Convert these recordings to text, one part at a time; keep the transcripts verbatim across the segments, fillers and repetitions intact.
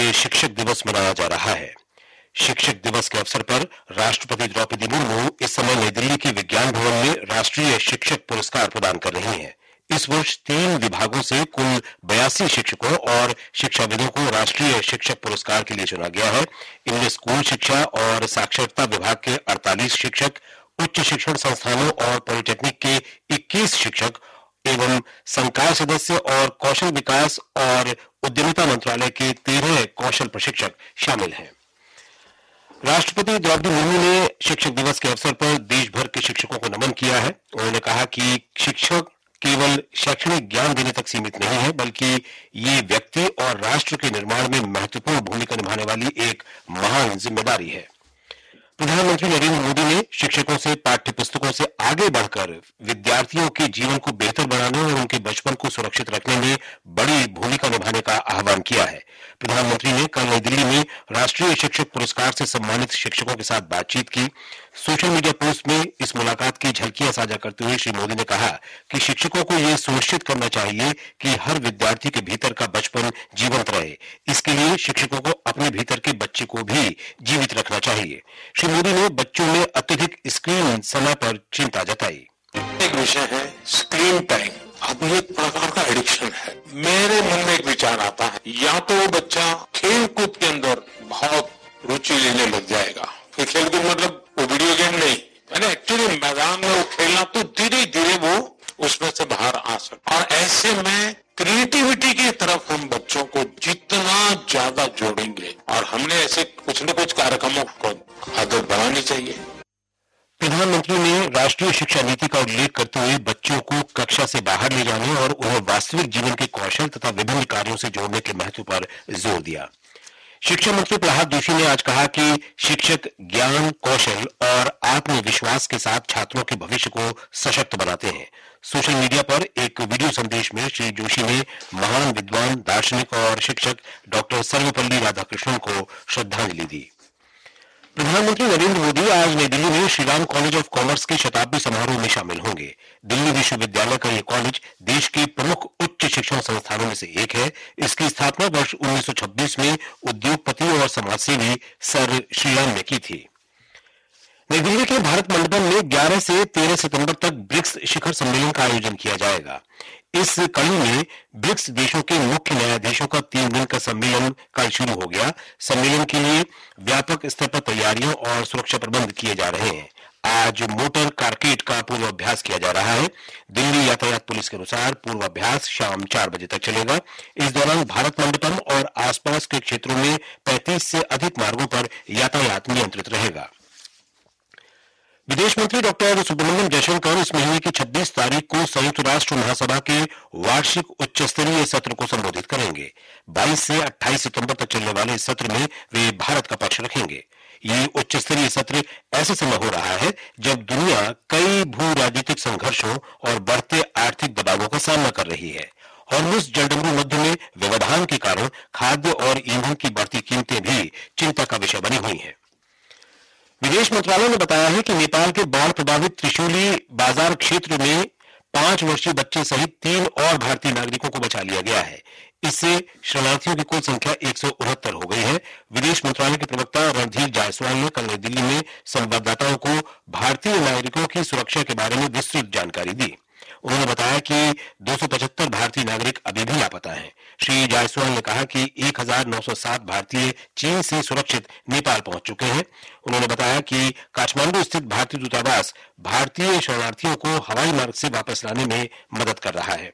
राष्ट्रीय शिक्षक दिवस मनाया जा रहा है। शिक्षक दिवस के अवसर पर राष्ट्रपति द्रौपदी मुर्मू इस समय नई दिल्ली के विज्ञान भवन में राष्ट्रीय शिक्षक पुरस्कार प्रदान कर रही हैं। इस वर्ष तीन विभागों से कुल बयासी शिक्षकों और शिक्षाविदों को राष्ट्रीय शिक्षक पुरस्कार के लिए चुना गया है। इनमें स्कूल शिक्षा और साक्षरता विभाग के अड़तालीस शिक्षक, उच्च शिक्षण संस्थानों और पॉलिटेक्निक के इक्कीस शिक्षक एवं संकाय सदस्य और कौशल विकास और उद्यमिता मंत्रालय के तेरह कौशल प्रशिक्षक शामिल हैं। राष्ट्रपति द्रौपदी मुर्मू ने शिक्षक दिवस के अवसर पर देश भर के शिक्षकों को नमन किया है। उन्होंने कहा कि शिक्षक केवल शैक्षणिक ज्ञान देने तक सीमित नहीं है, बल्कि ये व्यक्ति और राष्ट्र के निर्माण में महत्वपूर्ण भूमिका निभाने वाली एक महान जिम्मेदारी है। प्रधानमंत्री नरेंद्र मोदी ने शिक्षकों से पाठ्य पुस्तकों से आगे बढ़कर विद्यार्थियों के जीवन को बेहतर बनाने और उनके बचपन को सुरक्षित रखने में बड़ी भूमिका निभाने का आह्वान किया है। प्रधानमंत्री ने कल नई दिल्ली में राष्ट्रीय शिक्षक पुरस्कार से सम्मानित शिक्षकों के साथ बातचीत की। सोशल मीडिया पोस्ट में इस मुलाकात की झलकियां साझा करते हुए श्री मोदी ने कहा कि शिक्षकों को यह सुनिश्चित करना चाहिए कि हर विद्यार्थी के भीतर का बचपन जीवंत रहे। इसके लिए शिक्षकों को अपने भीतर के बच्चे को भी जीवित रखना चाहिए। श्री मोदी ने बच्चों में अत्यधिक स्क्रीन समय पर चिंता जताई। एक विषय है स्क्रीन टाइम। अब ये एक प्रकार का एडिक्शन है। मेरे मन में एक विचार आता है, या तो वो बच्चा खेल कूद के अंदर बहुत रुचि लेने लग जाएगा। फिर खेल कूद मतलब वो वीडियो गेम नहीं, यानी एक्चुअली मैदान में वो खेलना, तो धीरे धीरे वो उसमें से बाहर आ सकता। और ऐसे में क्रिएटिविटी की तरफ हम बच्चों को जितना ज्यादा जोड़ेंगे, और हमने ऐसे कुछ न कुछ कार्यक्रमों को आदत बनानी चाहिए। प्रधानमंत्री ने राष्ट्रीय शिक्षा नीति का उल्लेख करते हुए बच्चों को कक्षा से बाहर ले जाने और उन्हें वास्तविक जीवन के कौशल तथा विभिन्न कार्यों से जोड़ने के महत्व पर जोर दिया। शिक्षा मंत्री प्रहलाद जोशी ने आज कहा कि शिक्षक ज्ञान, कौशल और आत्मविश्वास के साथ छात्रों के भविष्य को सशक्त बनाते हैं। सोशल मीडिया पर एक वीडियो संदेश में श्री जोशी ने महान विद्वान, दार्शनिक और शिक्षक डॉक्टर सर्वपल्ली राधाकृष्णन को श्रद्धांजलि दी। प्रधानमंत्री नरेंद्र मोदी आज नई दिल्ली में श्रीराम कॉलेज ऑफ कॉमर्स के शताब्दी समारोह में शामिल होंगे। दिल्ली विश्वविद्यालय का यह कॉलेज देश के प्रमुख उच्च शिक्षण संस्थानों में से एक है। इसकी स्थापना वर्ष उन्नीस सौ छब्बीस में उद्योगपति और समाजसेवी सर श्रीराम ने की थी। नई दिल्ली के भारत मंडपम में ग्यारह से तेरह सितंबर तक ब्रिक्स शिखर सम्मेलन का आयोजन किया जाएगा। इस कड़ी में ब्रिक्स देशों के मुख्य न्यायाधीशों का तीन दिन का सम्मेलन कल शुरू हो गया। सम्मेलन के लिए व्यापक स्तर पर तैयारियों और सुरक्षा प्रबंध किए जा रहे हैं। आज मोटर कारकेड का पूर्वाभ्यास किया जा रहा है। दिल्ली यातायात पुलिस के अनुसार पूर्वाभ्यास शाम चार बजे तक चलेगा। इस दौरान भारत मंडपम और आसपास के क्षेत्रों में पैंतीस से अधिक मार्गों पर यातायात नियंत्रित रहेगा। विदेश मंत्री डॉक्टर सुब्रमण्यम जयशंकर इस महीने की छब्बीस तारीख को संयुक्त राष्ट्र महासभा के वार्षिक उच्च स्तरीय सत्र को संबोधित करेंगे। बाईस से अट्ठाईस सितंबर तक चलने वाले इस सत्र में वे भारत का पक्ष रखेंगे। ये उच्च स्तरीय सत्र ऐसे समय हो रहा है जब दुनिया कई भू राजनीतिक संघर्षों और बढ़ते आर्थिक दबावों का सामना कर रही है। हॉर्मुज़ जलडमरू मध्य में व्यवधान के कारण खाद्य और ईंधन की बढ़ती कीमतें भी चिंता का विषय बनी हुई हैं। विदेश मंत्रालय ने बताया है कि नेपाल के बाढ़ प्रभावित त्रिशूली बाजार क्षेत्र में पांच वर्षीय बच्चे सहित तीन और भारतीय नागरिकों को बचा लिया गया है। इससे शरणार्थियों की कुल संख्या एक सौ उनहत्तर हो गई है। विदेश मंत्रालय के प्रवक्ता रणधीर जायसवाल ने कल नई दिल्ली में संवाददाताओं को भारतीय नागरिकों की सुरक्षा के बारे में विस्तृत जानकारी दी। उन्होंने बताया कि दो सौ पचहत्तर भारतीय नागरिक अभी भी लापता हैं। श्री जायसवाल ने कहा कि एक हजार नौ सौ सात भारतीय चीन से सुरक्षित नेपाल पहुंच चुके हैं। उन्होंने बताया कि काठमांडू स्थित भारतीय दूतावास भारतीय शरणार्थियों को हवाई मार्ग से वापस लाने में मदद कर रहा है।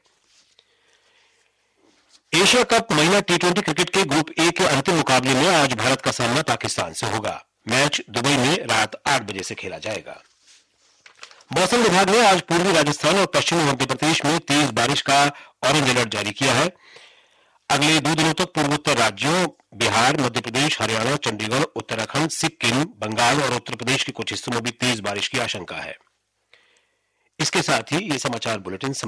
एशिया कप महिला टी ट्वेंटी क्रिकेट के ग्रुप ए के अंतिम मुकाबले में आज भारत का सामना पाकिस्तान से होगा। मैच दुबई में रात आठ बजे से खेला जाएगा। मौसम विभाग ने आज पूर्वी राजस्थान और पश्चिमी मध्य प्रदेश में तेज बारिश का ऑरेंज अलर्ट जारी किया है। अगले दो दिनों तक पूर्वोत्तर राज्यों बिहार, मध्य प्रदेश, हरियाणा, चंडीगढ़, उत्तराखंड, सिक्किम, बंगाल और उत्तर प्रदेश के कुछ हिस्सों में भी तेज बारिश की आशंका है। इसके साथ ही ये समाचार बुलेटिन